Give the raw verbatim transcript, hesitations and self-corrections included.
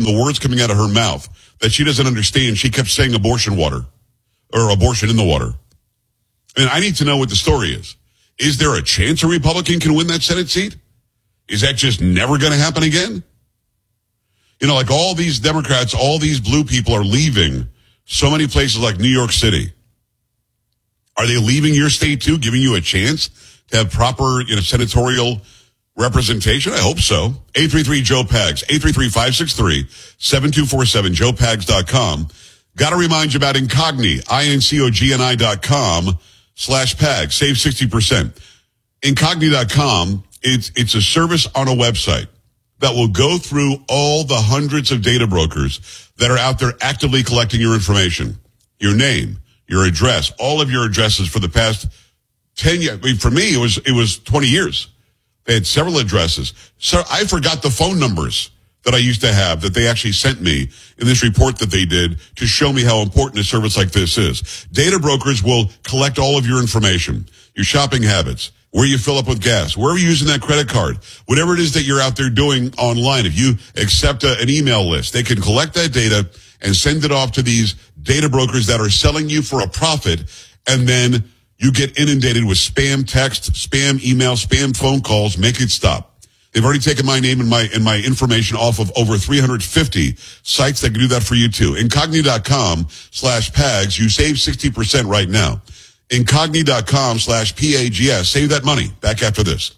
the words coming out of her mouth that she doesn't understand. She kept saying abortion water or abortion in the water. And I need to know what the story is. Is there a chance a Republican can win that Senate seat? Is that just never going to happen again? You know, like all these Democrats, all these blue people are leaving so many places like New York City. Are they leaving your state too, giving you a chance to have proper, you know, senatorial representation? I hope so. eight three three Joe Pags, eight three three, five six three, seven two four seven, joe pags dot com. Got to remind you about Incogni, I-N-C-O-G-N-I dot com slash Pags. Save sixty percent. Incogni dot com, it's, it's a service on a website that will go through all the hundreds of data brokers that are out there actively collecting your information, your name, your address, all of your addresses for the past ten years. I mean, for me, it was, it was twenty years. They had several addresses. So I forgot the phone numbers that I used to have that they actually sent me in this report that they did to show me how important a service like this is. Data brokers will collect all of your information, your shopping habits, where you fill up with gas, where are you using that credit card, whatever it is that you're out there doing online. If you accept a, an email list, they can collect that data and send it off to these data brokers that are selling you for a profit, and then you get inundated with spam text, spam email, spam phone calls. Make it stop. They've already taken my name and my and my information off of over three hundred fifty sites that can do that for you too. Incogni dot com slash Pags. You save sixty percent right now. Incogni dot com slash P A G S. Save that money. Back after this.